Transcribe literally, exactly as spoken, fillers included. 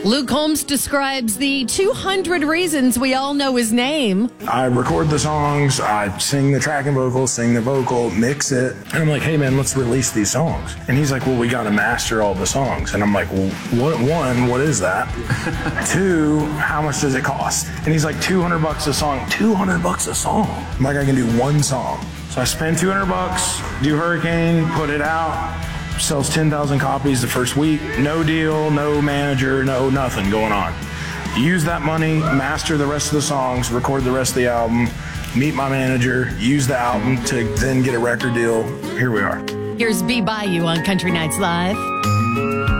Luke Holmes describes the two hundred reasons we all know his name. I record the songs, I sing the track and vocal, sing the vocal, mix it. And I'm like, hey man, let's release these songs. And he's like, well, we got to master all the songs. And I'm like, well, what, one, what is that? Two, how much does it cost? And he's like, two hundred bucks a song. two hundred bucks a song. I'm like, I can do one song. So I spend two hundred bucks, do Hurricane, put it out. Sells ten thousand copies the first week. No deal, no manager, no nothing going on. Use that money, master the rest of the songs, record the rest of the album, meet my manager, use the album to then get a record deal. Here we are. Here's B Bayou on Country Nights Live.